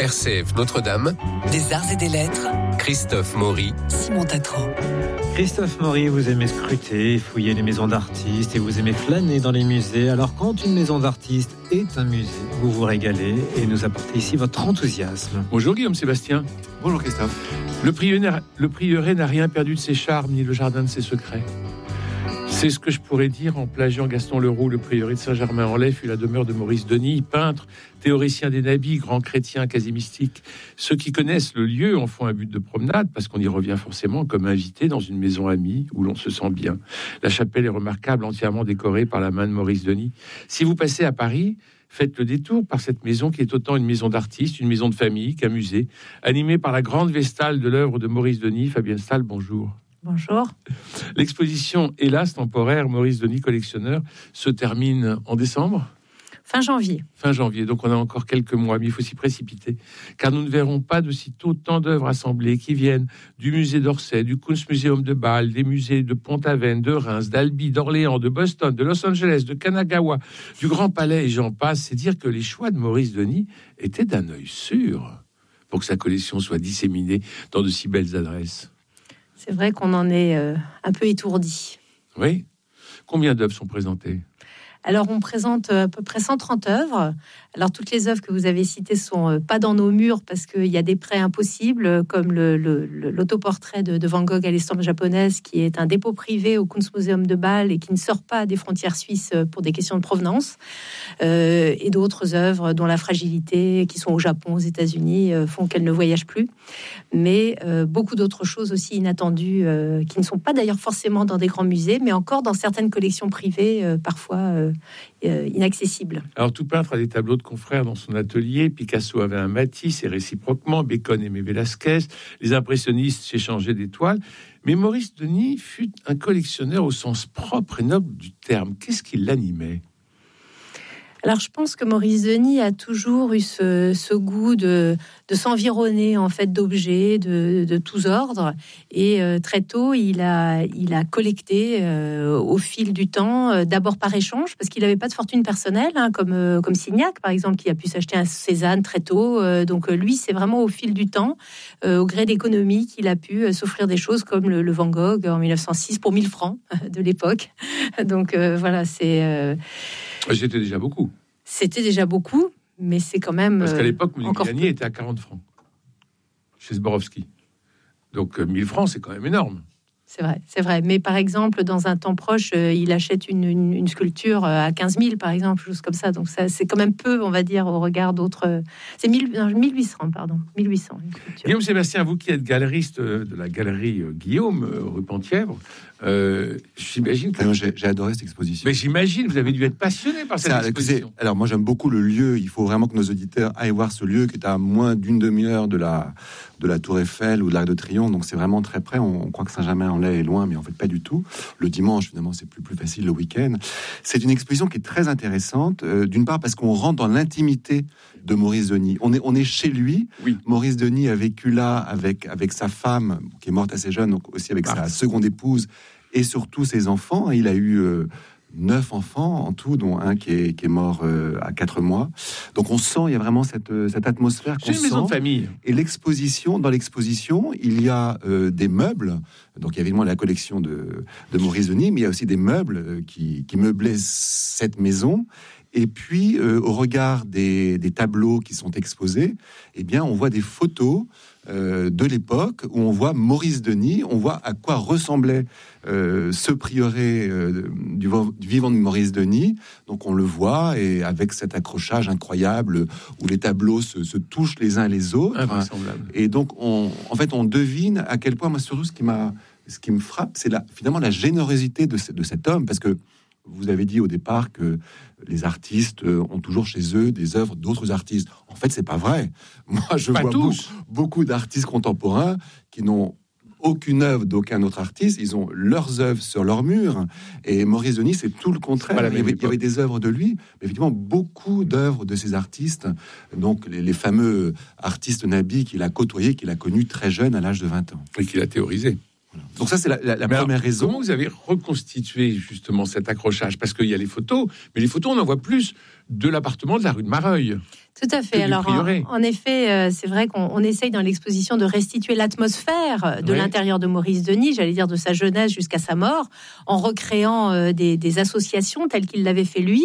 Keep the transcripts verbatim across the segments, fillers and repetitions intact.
R C F Notre-Dame, des arts et des lettres, Christophe Maury, Simon Tatro. Christophe Maury, vous aimez scruter, fouiller les maisons d'artistes et vous aimez flâner dans les musées. Alors quand une maison d'artistes est un musée, vous vous régalez et nous apportez ici votre enthousiasme. Bonjour Guillaume Sébastien. Bonjour Christophe. Le prieuré, le prieuré n'a rien perdu de ses charmes ni le jardin de ses secrets. C'est ce que je pourrais dire en plagiant Gaston Leroux. Le prieuré de Saint-Germain-en-Laye fut la demeure de Maurice Denis, peintre, théoricien des nabis, grand chrétien, quasi mystique. Ceux qui connaissent le lieu en font un but de promenade parce qu'on y revient forcément comme invité dans une maison amie où l'on se sent bien. La chapelle est remarquable, entièrement décorée par la main de Maurice Denis. Si vous passez à Paris, faites le détour par cette maison qui est autant une maison d'artiste, une maison de famille qu'un musée, animée par la grande vestale de l'œuvre de Maurice Denis. Fabienne Stahl, bonjour. Bonjour. L'exposition Hélas temporaire Maurice Denis collectionneur se termine en décembre. Fin janvier. Fin janvier, donc on a encore quelques mois, mais il faut s'y précipiter, car nous ne verrons pas de sitôt tant d'œuvres assemblées qui viennent du musée d'Orsay, du Kunstmuseum de Bâle, des musées de Pont-Aven, de Reims, d'Albi, d'Orléans, de Boston, de Los Angeles, de Kanagawa, du Grand Palais, et j'en passe. C'est dire que les choix de Maurice Denis étaient d'un œil sûr pour que sa collection soit disséminée dans de si belles adresses. C'est vrai qu'on en est euh, un peu étourdi. Oui. Combien d'œuvres sont présentées ? Alors, on présente à peu près cent trente œuvres. Alors, toutes les œuvres que vous avez citées sont pas dans nos murs parce qu'il y a des prêts impossibles, comme le, le, le, l'autoportrait de, de Van Gogh à l'estampe japonaise, qui est un dépôt privé au Kunstmuseum de Bâle et qui ne sort pas des frontières suisses pour des questions de provenance. Euh, et d'autres œuvres dont la fragilité, qui sont au Japon, aux États-Unis, euh, font qu'elles ne voyagent plus. Mais euh, beaucoup d'autres choses aussi inattendues, euh, qui ne sont pas d'ailleurs forcément dans des grands musées, mais encore dans certaines collections privées, euh, parfois euh, euh, inaccessibles. Alors, tout peintre a des tableaux de confrères dans son atelier. Picasso avait un Matisse et réciproquement. Bacon aimait Velázquez. Les impressionnistes s'échangeaient des toiles. Mais Maurice Denis fut un collectionneur au sens propre et noble du terme. Qu'est-ce qui l'animait ? Alors, je pense que Maurice Denis a toujours eu ce, ce goût de, de s'environner en fait d'objets de, de tous ordres. Et euh, très tôt, il a, il a collecté euh, au fil du temps, euh, d'abord par échange, parce qu'il n'avait pas de fortune personnelle, hein, comme, euh, comme Signac, par exemple, qui a pu s'acheter un Cézanne très tôt. Euh, donc, euh, lui, c'est vraiment au fil du temps, euh, au gré d'économie, qu'il a pu euh, s'offrir des choses comme le, le Van Gogh en mille neuf cent six pour mille francs de l'époque. Donc, euh, voilà, c'est... Euh, C'était déjà beaucoup. C'était déjà beaucoup, mais c'est quand même... Parce qu'à l'époque, euh, Modigliani était à quarante francs chez Swarovski. Donc, euh, mille francs, c'est quand même énorme. C'est vrai, c'est vrai. Mais par exemple, dans un temps proche, euh, il achète une, une, une sculpture à quinze mille, par exemple, chose comme ça. Donc, ça, c'est quand même peu, on va dire, au regard d'autres... Euh, c'est mille, non, mille huit cents, pardon. mille huit cents. Guillaume Sébastien, vous qui êtes galeriste de la galerie Guillaume, rue Penthièvre, euh, j'imagine que... Alors, j'ai, j'ai adoré cette exposition. Mais j'imagine, vous avez dû être passionné par cette Ça, exposition. Alors, moi, j'aime beaucoup le lieu. Il faut vraiment que nos auditeurs aillent voir ce lieu qui est à moins d'une demi-heure de la, de la Tour Eiffel ou de l'Arc de Triomphe. Donc, c'est vraiment très près. On, on croit que Saint-Germain-en-Laye est loin, mais en fait, pas du tout. Le dimanche, finalement, c'est plus, plus facile le week-end. C'est une exposition qui est très intéressante. Euh, d'une part, parce qu'on rentre dans l'intimité de Maurice Denis. On est, on est chez lui. Oui. Maurice Denis a vécu là avec, avec sa femme, qui est morte assez jeune, donc aussi avec ah. sa seconde épouse, et surtout ses enfants. Il a eu euh, neuf enfants en tout, dont un qui est, qui est mort euh, à quatre mois. Donc on sent, il y a vraiment cette, cette atmosphère qu'on C'est une maison sent. de famille. Et l'exposition, dans l'exposition, il y a euh, des meubles. Donc il y a évidemment la collection de, de Maurice Denis, mais il y a aussi des meubles qui, qui meublaient cette maison. Et puis, euh, au regard des, des tableaux qui sont exposés, eh bien, on voit des photos euh, de l'époque où on voit Maurice Denis, on voit à quoi ressemblait euh, ce prieuré euh, du, du vivant de Maurice Denis. Donc, on le voit, et avec cet accrochage incroyable où les tableaux se, se touchent les uns les autres. Invraisemblable. Et donc, on, en fait, on devine à quel point, moi, surtout, ce qui m'a, ce qui me frappe, c'est la, finalement la générosité de, ce, de cet homme, parce que vous avez dit au départ que les artistes ont toujours chez eux des œuvres d'autres artistes. En fait, c'est pas vrai. Moi, je pas vois tous. beaucoup, beaucoup d'artistes contemporains qui n'ont aucune œuvre d'aucun autre artiste. Ils ont leurs œuvres sur leur mur. Et Maurice Denis, c'est tout le contraire. Il y, avait, il y avait des œuvres de lui, mais effectivement, beaucoup d'œuvres de ces artistes. Donc, les, les fameux artistes nabis qu'il a côtoyés, qu'il a connus très jeune, à l'âge de vingt ans. Et qu'il a théorisé. Voilà. Donc ça, c'est la, la, la première alors, raison. Comment vous avez reconstitué justement cet accrochage ? Parce qu'il y a les photos, mais les photos, on en voit plus de l'appartement de la rue de Mareuil. Tout à fait. Alors, en, en effet, euh, c'est vrai qu'on on essaye dans l'exposition de restituer l'atmosphère de oui. l'intérieur de Maurice Denis, j'allais dire de sa jeunesse jusqu'à sa mort, en recréant euh, des, des associations telles qu'il l'avait fait lui,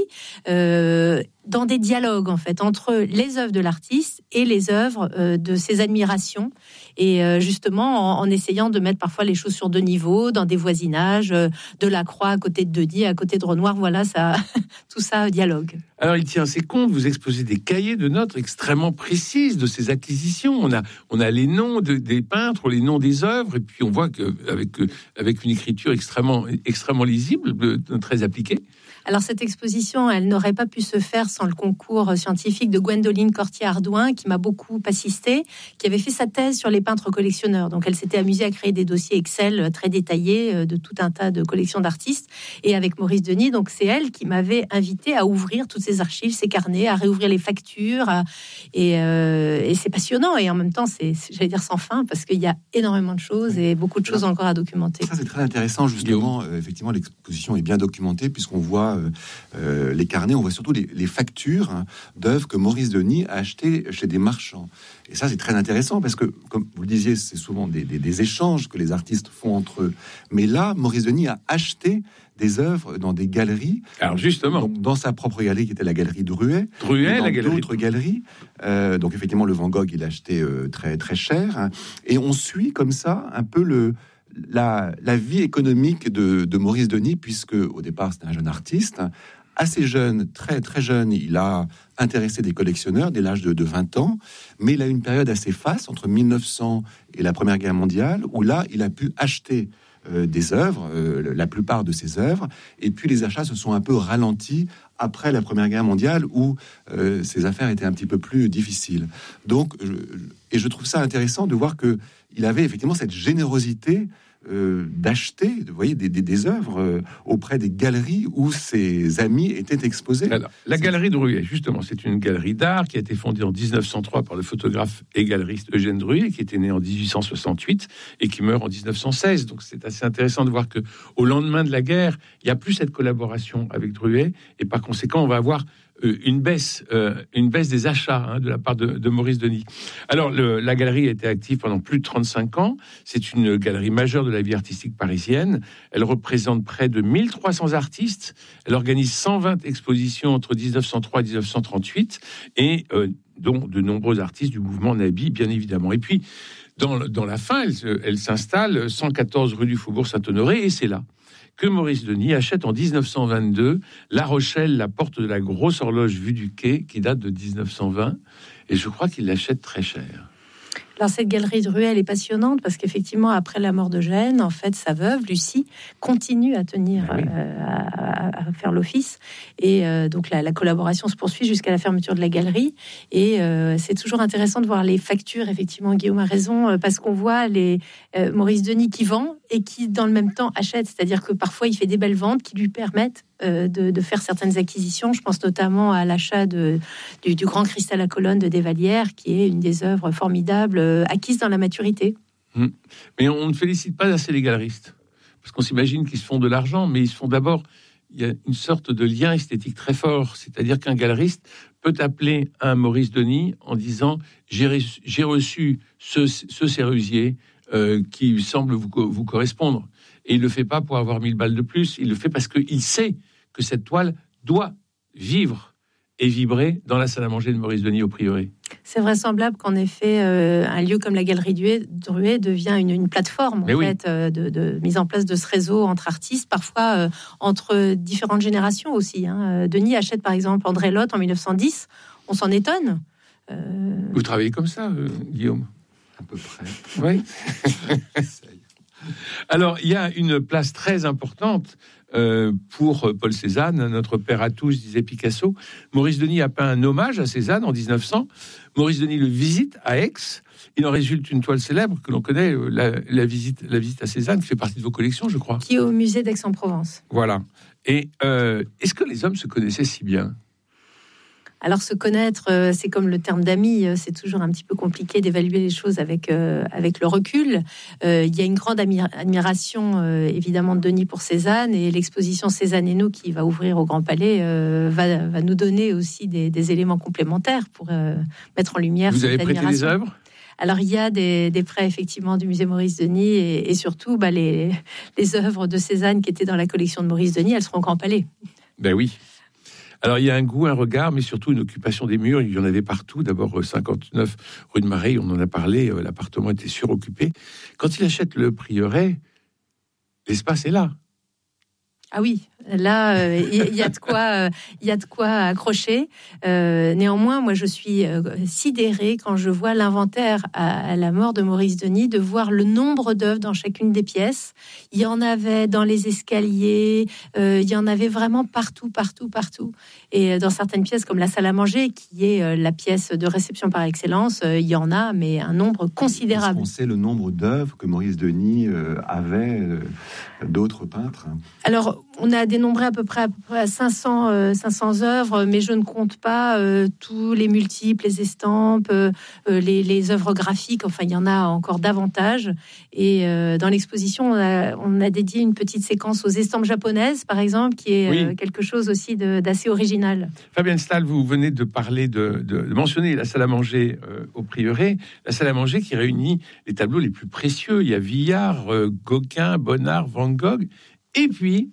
euh, dans des dialogues en fait entre les œuvres de l'artiste et les œuvres euh, de ses admirations, et euh, justement en, en essayant de mettre parfois les choses sur deux niveaux, dans des voisinages, euh, de la Croix à côté de Denis, à côté de Renoir, voilà, ça, tout ça dialogue. Alors il tient ses comptes, vous exposez des cahiers de notes extrêmement précises de ses acquisitions. On a, on a les noms de, des peintres, les noms des œuvres, et puis on voit qu'avec avec une écriture extrêmement, extrêmement lisible, très appliquée. Alors cette exposition, elle n'aurait pas pu se faire sans le concours scientifique de Gwendoline Cortier-Ardouin, qui m'a beaucoup assisté, qui avait fait sa thèse sur les peintres collectionneurs. Donc elle s'était amusée à créer des dossiers Excel très détaillés de tout un tas de collections d'artistes. Et avec Maurice Denis, donc c'est elle qui m'avait invité à ouvrir toutes ces archives, ces carnets, à réouvrir les factures. À... Et, euh, et c'est passionnant. Et en même temps, c'est, j'allais dire sans fin, parce qu'il y a énormément de choses et beaucoup de choses encore à documenter. Ça, c'est très intéressant, justement. Euh, effectivement, l'exposition est bien documentée, puisqu'on voit Euh, euh, les carnets, on voit surtout les, les factures hein, d'œuvres que Maurice Denis a achetées chez des marchands. Et ça, c'est très intéressant parce que, comme vous le disiez, c'est souvent des, des, des échanges que les artistes font entre eux. Mais là, Maurice Denis a acheté des œuvres dans des galeries. Alors justement, donc, dans sa propre galerie qui était la galerie Druet, Druet, dans la galerie. d'autres galeries. Euh, donc effectivement, le Van Gogh, il a acheté euh, très très cher. Hein, et on suit comme ça un peu le La, la vie économique de, de Maurice Denis, puisque au départ c'était un jeune artiste, assez jeune, très très jeune, il a intéressé des collectionneurs dès l'âge de, de vingt ans, mais il a eu une période assez faste entre mille neuf cents et la Première Guerre mondiale, où là il a pu acheter euh, des œuvres, euh, la plupart de ses œuvres, et puis les achats se sont un peu ralentis après la Première Guerre mondiale, où euh, ses affaires étaient un petit peu plus difficiles. Donc, je, et je trouve ça intéressant de voir que il avait effectivement cette générosité euh, d'acheter, vous voyez, des, des, des œuvres euh, auprès des galeries où ses amis étaient exposés. Alors, la c'est... galerie Druet, justement, c'est une galerie d'art qui a été fondée en dix-neuf cent trois par le photographe et galeriste Eugène Druet, qui était né en dix-huit cent soixante-huit et qui meurt en dix-neuf cent seize. Donc, c'est assez intéressant de voir que au lendemain de la guerre, il n'y a plus cette collaboration avec Druet, et par conséquent, on va avoir une baisse, euh, une baisse des achats hein, de la part de, de Maurice Denis. Alors, le, la galerie a été active pendant plus de trente-cinq ans. C'est une galerie majeure de la vie artistique parisienne. Elle représente près de mille trois cents artistes. Elle organise cent vingt expositions entre dix-neuf cent trois et dix-neuf cent trente-huit, et euh, dont de nombreux artistes du mouvement Nabi, bien évidemment. Et puis, dans, dans la fin, elle, elle s'installe cent quatorze rue du Faubourg Saint-Honoré, et c'est là que Maurice Denis achète en dix-neuf cent vingt-deux La Rochelle, la porte de la grosse horloge vue du quai, qui date de dix-neuf cent vingt, et je crois qu'il l'achète très cher. Alors cette galerie de Druet, elle est passionnante parce qu'effectivement, après la mort de Gênes, en fait, sa veuve, Lucie, continue à tenir, ben oui. euh, à, à faire l'office. Et euh, donc la, la collaboration se poursuit jusqu'à la fermeture de la galerie. Et euh, c'est toujours intéressant de voir les factures. Effectivement, Guillaume a raison, euh, parce qu'on voit les euh, Maurice Denis qui vend et qui, dans le même temps, achète. C'est-à-dire que parfois, il fait des belles ventes qui lui permettent De, de faire certaines acquisitions. Je pense notamment à l'achat de, du, du grand cristal à colonne de Desvallières, qui est une des œuvres formidables euh, acquises dans la maturité. Mmh. Mais on ne félicite pas assez les galeristes, parce qu'on s'imagine qu'ils se font de l'argent, mais ils se font d'abord, il y a une sorte de lien esthétique très fort, c'est-à-dire qu'un galeriste peut appeler un Maurice Denis en disant j'ai reçu, j'ai reçu ce, ce cerisier euh, qui semble vous, vous correspondre. Et il ne le fait pas pour avoir mille balles de plus, il le fait parce qu'il sait que cette toile doit vivre et vibrer dans la salle à manger de Maurice Denis au Prieuré. C'est vraisemblable qu'en effet, euh, un lieu comme la Galerie Druet devient une, une plateforme en oui. fait, euh, de, de mise en place de ce réseau entre artistes, parfois euh, entre différentes générations aussi. Hein. Denis achète par exemple André Lotte en mille neuf cent dix, on s'en étonne. Euh... Vous travaillez comme ça, euh, Guillaume ? À peu près. Oui. Alors, il y a une place très importante euh, pour Paul Cézanne, notre père à tous, disait Picasso. Maurice Denis a peint un hommage à Cézanne en dix-neuf cents. Maurice Denis le visite à Aix. Il en résulte une toile célèbre que l'on connaît, la, la, visite, la visite à Cézanne, qui fait partie de vos collections, je crois. Qui est au musée d'Aix-en-Provence. Voilà. Et euh, est-ce que les hommes se connaissaient si bien ? Alors se connaître, euh, c'est comme le terme d'ami, euh, c'est toujours un petit peu compliqué d'évaluer les choses avec, euh, avec le recul. Euh, il y a une grande admira- admiration euh, évidemment de Denis pour Cézanne, et l'exposition Cézanne et nous qui va ouvrir au Grand Palais euh, va, va nous donner aussi des, des éléments complémentaires pour euh, mettre en lumière Vous cette avez prêté admiration. des œuvres ? Alors, il y a des, des prêts, effectivement, du musée Maurice Denis, et, et surtout, bah, les, les œuvres de Cézanne qui étaient dans la collection de Maurice Denis, elles seront au Grand Palais. Ben oui. Alors, il y a un goût, un regard, mais surtout une occupation des murs. Il y en avait partout. D'abord, cinquante-neuf rue de Marais, on en a parlé, l'appartement était suroccupé. Quand il achète le prieuré, l'espace est là. Ah oui, là, euh, il y, y a de quoi, il euh, y a de quoi accrocher. Euh, néanmoins, moi, je suis euh, sidérée quand je vois l'inventaire à, à la mort de Maurice Denis, de voir le nombre d'œuvres dans chacune des pièces. Il y en avait dans les escaliers, euh, il y en avait vraiment partout, partout, partout. Et dans certaines pièces, comme la salle à manger, qui est euh, la pièce de réception par excellence, euh, il y en a, mais un nombre considérable. On sait le nombre d'œuvres que Maurice Denis euh, avait euh, d'autres peintres. Alors, on a dénombré à peu près à, peu près à cinq cents, euh, cinq cents œuvres, mais je ne compte pas euh, tous les multiples, les estampes, euh, les, les œuvres graphiques. Enfin, il y en a encore davantage. Et euh, dans l'exposition, on a, on a dédié une petite séquence aux estampes japonaises, par exemple, qui est Oui. euh, quelque chose aussi de, d'assez original. Fabienne Stahl, vous venez de parler, de, de, de mentionner la salle à manger euh, au Prieuré. La salle à manger qui réunit les tableaux les plus précieux. Il y a Vuillard, euh, Gauquin, Bonnard, Van Gogh. Et puis,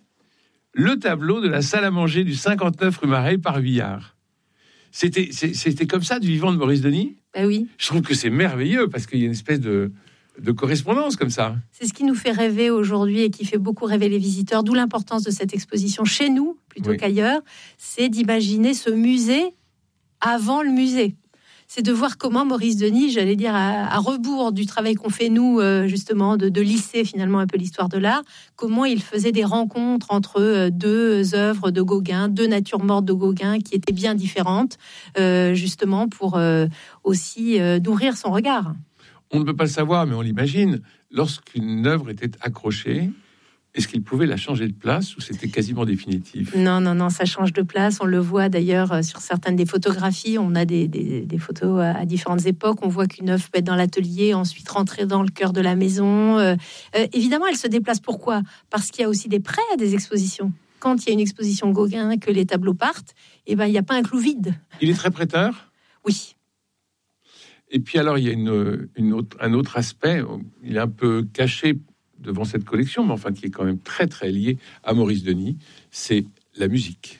le tableau de la salle à manger du cinquante-neuf rue Marais par Vuillard. C'était, c'était comme ça du vivant de Maurice Denis ? Ben oui. Je trouve que c'est merveilleux parce qu'il y a une espèce de, de correspondance comme ça. C'est ce qui nous fait rêver aujourd'hui et qui fait beaucoup rêver les visiteurs, d'où l'importance de cette exposition chez nous, plutôt Oui. qu'ailleurs, c'est d'imaginer ce musée avant le musée. C'est de voir comment Maurice Denis, j'allais dire à, à rebours du travail qu'on fait nous, euh, justement, de, de lisser finalement un peu l'histoire de l'art, comment il faisait des rencontres entre euh, deux œuvres de Gauguin, deux natures mortes de Gauguin qui étaient bien différentes, euh, justement pour euh, aussi euh, nourrir son regard. On ne peut pas le savoir, mais on l'imagine. Lorsqu'une œuvre était accrochée, est-ce qu'il pouvait la changer de place ou c'était quasiment définitif ? Non, non, non, ça change de place. On le voit d'ailleurs sur certaines des photographies. On a des, des, des photos à, à différentes époques. On voit qu'une œuvre peut être dans l'atelier, ensuite rentrer dans le cœur de la maison. Euh, euh, évidemment, elle se déplace. Pourquoi ? Parce qu'il y a aussi des prêts à des expositions. Quand il y a une exposition Gauguin, que les tableaux partent, eh ben, il n'y a pas un clou vide. Il est très prêteur ? Oui. Et puis alors, il y a une, une autre, un autre aspect. Il est un peu caché devant cette collection, mais enfin qui est quand même très très lié à Maurice Denis, c'est la musique.